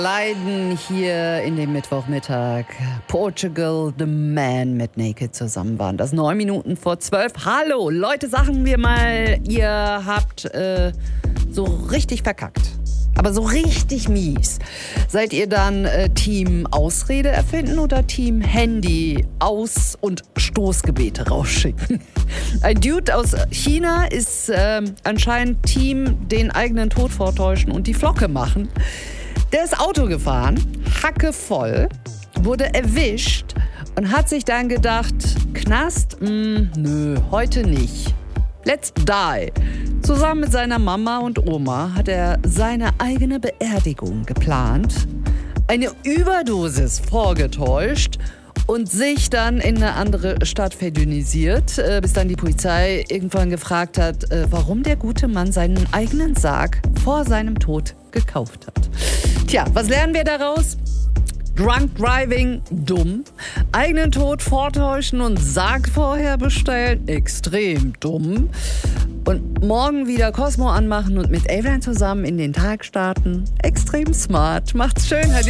Leiden hier in dem Mittwochmittag. Portugal, The Man mit Naked zusammen waren das 9 Minuten vor 12. Hallo, Leute, sagen wir mal, ihr habt so richtig verkackt. Aber so richtig mies. Seid ihr dann Team Ausrede erfinden oder Team Handy aus- und Stoßgebete rausschicken? Ein Dude aus China ist anscheinend Team den eigenen Tod vortäuschen und die Flocke machen. Der ist Auto gefahren, hackevoll, wurde erwischt und hat sich dann gedacht, Knast? Nö, heute nicht. Let's die. Zusammen mit seiner Mama und Oma hat er seine eigene Beerdigung geplant, eine Überdosis vorgetäuscht und sich dann in eine andere Stadt verdünnisiert, bis dann die Polizei irgendwann gefragt hat, warum der gute Mann seinen eigenen Sarg vor seinem Tod gekauft hat. Tja, was lernen wir daraus? Drunk Driving, dumm. Eigenen Tod vortäuschen und Sarg vorher bestellen, extrem dumm. Und morgen wieder Cosmo anmachen und mit Aveline zusammen in den Tag starten, extrem smart. Macht's schön.